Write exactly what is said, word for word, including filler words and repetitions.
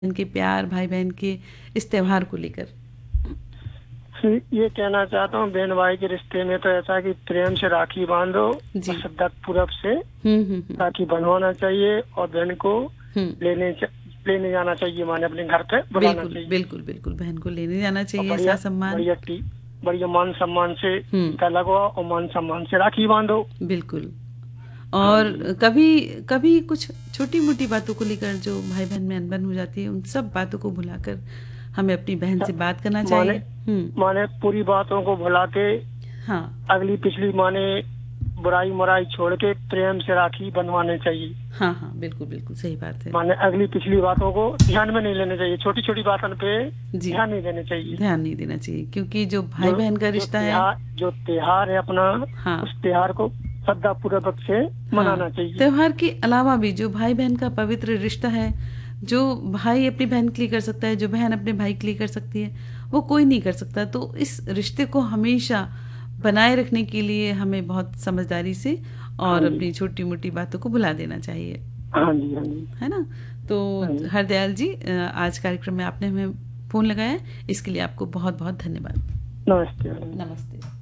इनके प्यार, भाई बहन के इस त्योहार को लेकर? ये कहना चाहता हूँ, बहन भाई के रिश्ते में तो ऐसा कि प्रेम से राखी बांधो, जी। श्रद्धा पूर्वक से हम्म हम्म हम्म, राखी बंधवाना चाहिए और बहन को हम्म। लेने च- लेने जाना चाहिए, माने अपने घर पे बुलाना बिल्कुल चाहिए। बिल्कुल बिल्कुल, बहन को लेने जाना और चाहिए, बढ़िया सा सम्मान। बढ़िया टी बढ़िया मान सम्मान से हम्म। टीका लगवाओ और मान सम्मान से राखी बांधो। बिल्कुल। हाँ और जी। कभी कभी कुछ छोटी मोटी बातों को लेकर जो भाई बहन में अनबन हो जाती है, उन सब बातों को भुलाकर हमें अपनी बहन से बात करना माने चाहिए। हम्म। माने पूरी बातों को भुला के हाँ अगली पिछली माने बुराई मुराई छोड़ के प्रेम से राखी बंधवाने चाहिए। हाँ हाँ, बिल्कुल बिल्कुल सही बात है। माने अगली पिछली बातों को ध्यान में नहीं लेने चाहिए, छोटी छोटी बातों पे जी। ध्यान नहीं देने चाहिए। ध्यान नहीं देना चाहिए, क्योंकि जो भाई जो बहन का जो रिश्ता है। त्योहार जो त्योहार है अपना, हाँ उस त्योहार को श्रद्धा पूर्वक से मनाना हाँ, चाहिए। त्योहार के अलावा भी जो भाई बहन का पवित्र रिश्ता है, जो भाई अपनी बहन के लिए कर सकता है, जो बहन अपने भाई के लिए कर सकती है, वो कोई नहीं कर सकता। तो इस रिश्ते को हमेशा बनाए रखने के लिए हमें बहुत समझदारी से हाँ और जी, अपनी छोटी मोटी बातों को भुला देना चाहिए, हाँ जी, हाँ जी, है ना? तो हाँ जी। हरदयाल जी, अ, आज कार्यक्रम में आपने हमें फोन लगाया, इसके लिए आपको बहुत बहुत धन्यवाद। नमस्ते। नमस्ते।